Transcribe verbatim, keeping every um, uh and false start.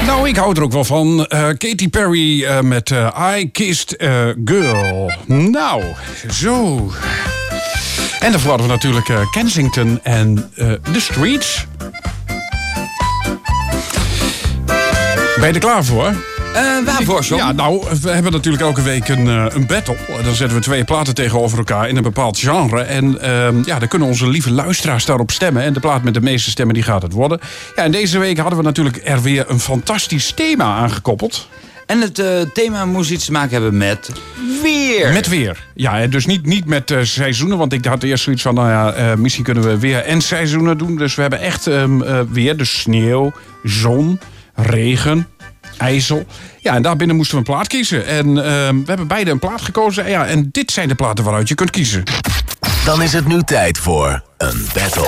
Nou, ik hou er ook wel van. Uh, Katy Perry uh, met uh, I Kissed a Girl. Nou, zo. En daarvoor hadden we natuurlijk uh, Kensington en uh, The Streets. Ben je er klaar voor? Uh, waarvoor, John? Ja, nou, we hebben natuurlijk elke week een, uh, een battle. Dan zetten we twee platen tegenover elkaar in een bepaald genre. En uh, ja, dan kunnen onze lieve luisteraars daarop stemmen. En de plaat met de meeste stemmen, die gaat het worden. Ja, en deze week hadden we natuurlijk er weer een fantastisch thema aangekoppeld. En het uh, thema moest iets te maken hebben met weer. Met weer. Ja, dus niet, niet met uh, seizoenen. Want ik had eerst zoiets van, nou ja, uh, misschien kunnen we weer en seizoenen doen. Dus we hebben echt um, uh, weer de sneeuw, zon, regen, IJssel. Ja, en daarbinnen moesten we een plaat kiezen. En uh, we hebben beide een plaat gekozen. Ja, en dit zijn de platen waaruit je kunt kiezen. Dan is het nu tijd voor een battle.